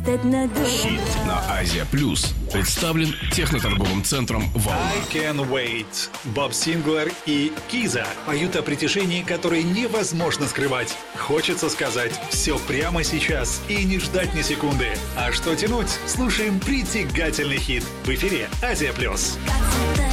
Хит на Азия Плюс представлен техноторговым центром «Волна». I Can Wait. Боб Синглер и Киза поют о притяжении, которое невозможно скрывать. Хочется сказать все прямо сейчас и не ждать ни секунды. А что тянуть? Слушаем притягательный хит в эфире Азия Плюс.